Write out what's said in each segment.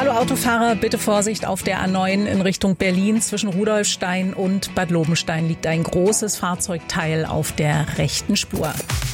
Hallo Autofahrer, bitte Vorsicht auf der A9 in Richtung Berlin. Zwischen Rudolfstein und Bad Lobenstein liegt ein großes Fahrzeugteil auf der rechten Spur.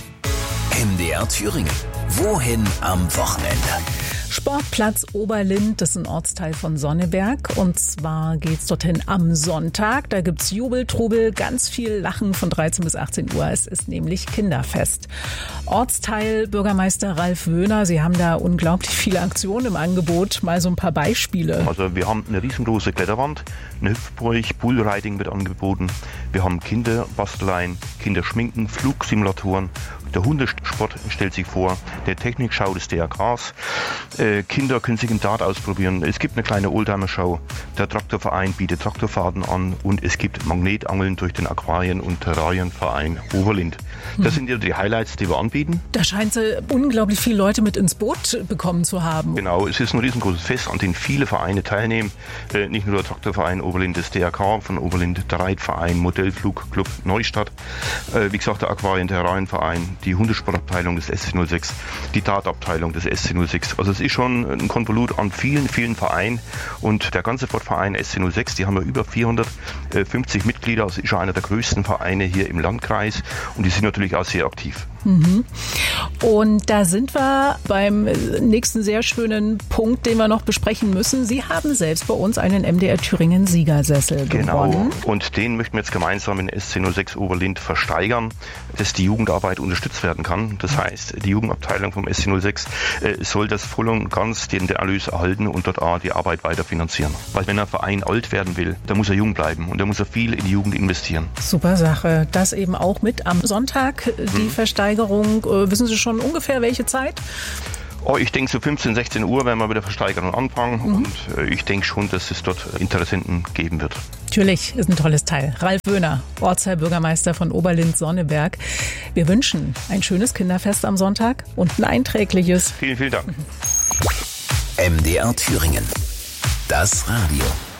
MDR Thüringen. Wohin am Wochenende? Sportplatz Oberlind, das ist ein Ortsteil von Sonneberg. Und zwar geht's dorthin am Sonntag. Da gibt's Jubel, Trubel, ganz viel Lachen von 13 bis 18 Uhr. Es ist nämlich Kinderfest. Ortsteil Bürgermeister Ralf Wöhner, Sie haben da unglaublich viele Aktionen im Angebot. Mal so ein paar Beispiele. Also wir haben eine riesengroße Kletterwand, eine Hüpfburg, Bullriding wird angeboten. Wir haben Kinderbasteleien, Kinderschminken, Flugsimulatoren. Der Hundesport stellt sich vor, der Technikschau des DRKs. Kinder können sich im Dart ausprobieren. Es gibt eine kleine Oldtimer-Show. Der Traktorverein bietet Traktorfahrten an und es gibt Magnetangeln durch den Aquarien- und Terrarienverein Oberlind. Das sind ja die Highlights, die wir anbieten. Da scheint sie unglaublich viele Leute mit ins Boot bekommen zu haben. Genau, es ist ein riesengroßes Fest, an dem viele Vereine teilnehmen. Nicht nur der Traktorverein Oberlind, das DRK von Oberlind, der Reitverein, Modellflugclub Neustadt, wie gesagt der Aquarien-Terrarienverein, die Hundesportabteilung des SC06, die Dartabteilung des SC06. Also es ist schon ein Konvolut an vielen, vielen Vereinen und der ganze Sportverein SC06, die haben ja über 450 Mitglieder, also ist schon einer der größten Vereine hier im Landkreis und die sind natürlich auch sehr aktiv. Und da sind wir beim nächsten sehr schönen Punkt, den wir noch besprechen müssen. Sie haben selbst bei uns einen MDR Thüringen Siegersessel gewonnen. Genau, und den möchten wir jetzt gemeinsam in SC06 Oberlind versteigern, dass die Jugendarbeit unterstützt werden kann. Das heißt, die Jugendabteilung vom SC06 soll das voll und ganz den Erlös erhalten und dort auch die Arbeit weiter finanzieren. Weil wenn ein Verein alt werden will, dann muss er jung bleiben und dann muss er viel in die Jugend investieren. Super Sache. Das eben auch mit am Sonntag, die Versteigerung. Wissen Sie schon ungefähr welche Zeit? Oh, ich denke so 15, 16 Uhr werden wir mit der Versteigerung anfangen und ich denke schon, dass es dort Interessenten geben wird. Natürlich, ist ein tolles Teil. Ralf Wöhner, Ortsteilbürgermeister von Oberlind-Sonneberg. Wir wünschen ein schönes Kinderfest am Sonntag und ein einträgliches. Vielen, vielen Dank. MDR Thüringen. Das Radio.